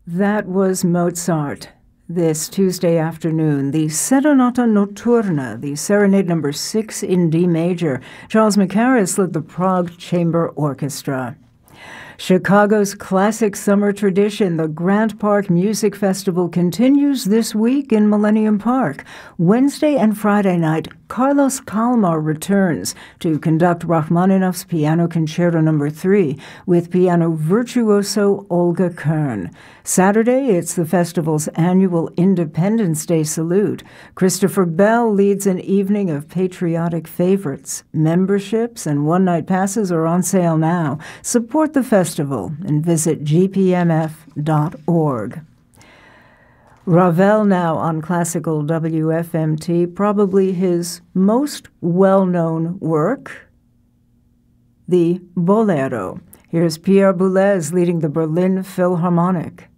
That was Mozart. This Tuesday afternoon, the Serenata Notturna, the Serenade No. 6 in D major. Charles Mackerras led the Prague Chamber Orchestra. Chicago's classic summer tradition, the Grant Park Music Festival, continues this week in Millennium Park. Wednesday and Friday night, Carlos Kalmar returns to conduct Rachmaninoff's Piano Concerto No. 3 with piano virtuoso Olga Kern. Saturday, it's the festival's annual Independence Day salute. Christopher Bell leads an evening of patriotic favorites. Memberships and one-night passes are on sale now. Support the festival and visit gpmf.org. Ravel now on classical WFMT, probably his most well-known work, the Bolero. Here's Pierre Boulez leading the Berlin Philharmonic.